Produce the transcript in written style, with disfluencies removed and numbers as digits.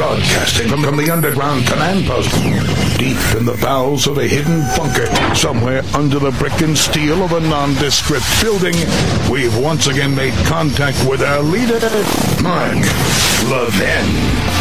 Broadcasting from the underground command post, deep in the bowels of a hidden bunker, somewhere under the brick and steel of a nondescript building, we've once again made contact with our leader, Mark Levin.